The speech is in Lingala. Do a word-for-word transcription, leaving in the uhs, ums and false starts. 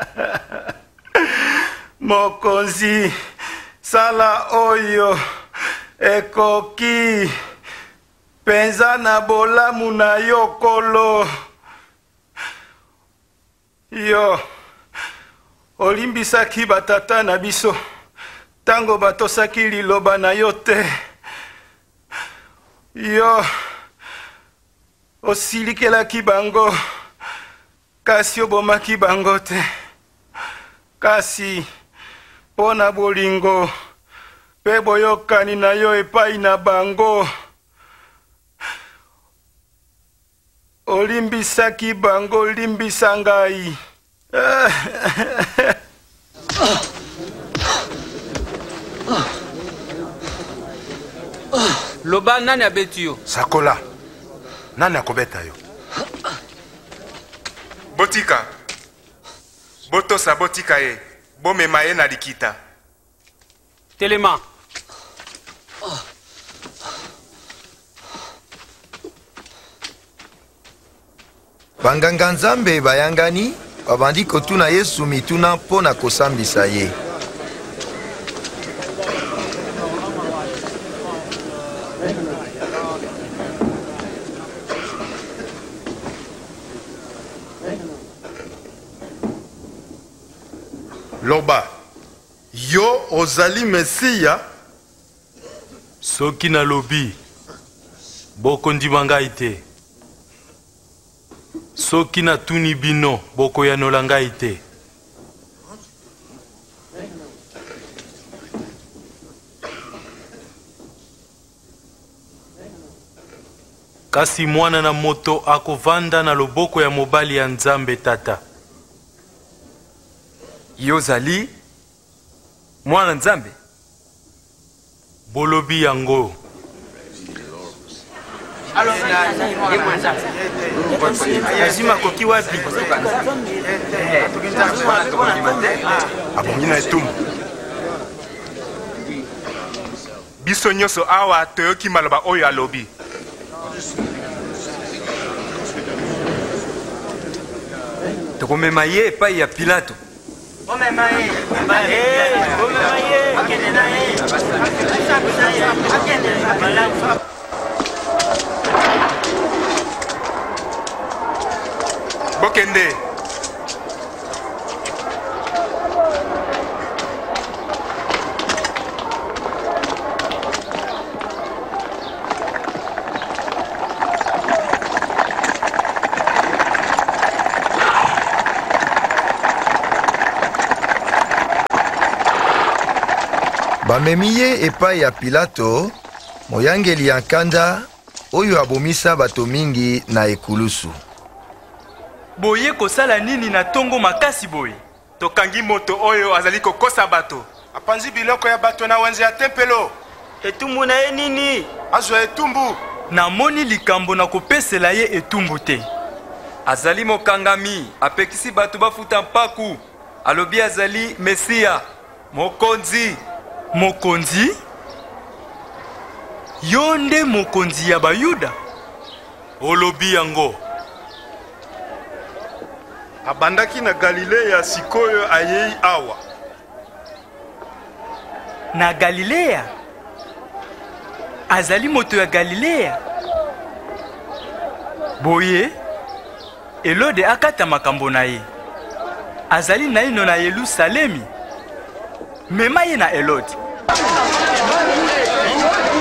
Mokonzi sala oyo ekoki penza na bolamu na yo kolo. Yo olimbisaki batata na biso tango batosaki liloba na yo te. Yo osilikelaki bango kasi obomaki bango te. Kasi pona bolingo pe boyokani na yo epai na bango olimbisaki bango olimbisa ngai. Loba nani abeti yo? Sakola. Nani akobeta yo? Botika. Botosa botika ye. Bomema ye na likita. Telema. Banganga Nzambe bayangani babandi kotuna Yesu mituna pona kosambisa ye. Loba, yo ozali Mesia? Soki na lobi, boko ndimanga ite. Soki na tuni bino, boko ya nolanga ite. Kasi mwana na moto akovanda na loboko ya mobali ya Nzambe tata. Yozali mwana Nzambe. Bolobi yango. Lazima koki wapi? Abongina etumbu. Biso nyoso awa toyoki maloba oyo alobi. Tokomema ye epai ya Pilato. Omema ye, omema ye, akende na ye. Akende na ye. Bokende. Bamemi ye epai ya Pilato, moyangeli ya nkanda oyo abomisa bato mingi na ekulusu. Boye kosala nini na tongo makasi boye? Tokangi moto oyo azali kokosa bato. Apanzi biloko ya bato na wenze ya tempelo. Etumbu na ye nini? Azwa etumbu. Namoni likambo na kopesela ye etumbu te. Azali mokangami, apekisi bato bafuta mpaku. Alobi azali Mesia, mokonzi. Mokonzi? Yonde mokonzi ya Bayuda? Olobi yango. Abandaki na Galilea sikoyo ayei awa. Na Galilea? Azali moto ya Galilea? Boye, Elode akata makambo na ye. Azali na ino na Yerusalemi. Mema ye na Elode.